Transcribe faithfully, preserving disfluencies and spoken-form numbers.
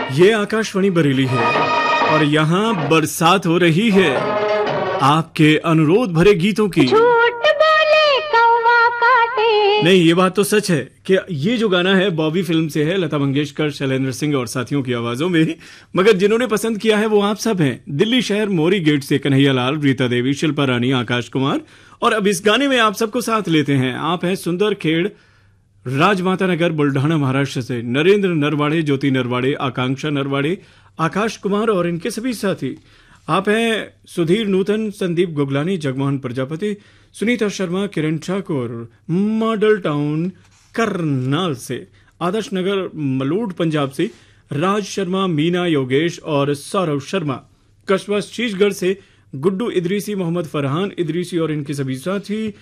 ये आकाशवाणी बरेली है और यहाँ बरसात हो रही है आपके अनुरोध भरे गीतों की। झूठ बोले कौवा काटे। नहीं, ये बात तो सच है कि ये जो गाना है बॉबी फिल्म से है, लता मंगेशकर, शैलेंद्र सिंह और साथियों की आवाजों में, मगर जिन्होंने पसंद किया है वो आप सब हैं। दिल्ली शहर मोरी गेट से कन्हैया लाल, रीता देवी, शिल्पा रानी, आकाश कुमार। और अब इस गाने में आप सबको साथ लेते हैं। आप हैं सुंदर खेड़, राजमाता नगर, बुल्ढाना, महाराष्ट्र से नरेंद्र नरवाड़े, ज्योति नरवाड़े, आकांक्षा नरवाड़े, आकाश कुमार और इनके सभी साथी। आप हैं सुधीर नूतन, संदीप गुगलानी, जगमोहन प्रजापति, सुनीता शर्मा, किरण ठाकुर, मॉडल टाउन करनाल से, आदर्श नगर मलूड पंजाब से, राज शर्मा, मीना, योगेश और सौरभ शर्मा, कस्बा शीशगढ़ से, गुड्डू इदरीसी, मोहम्मद फरहान इदरीसी और इनके सभी साथी।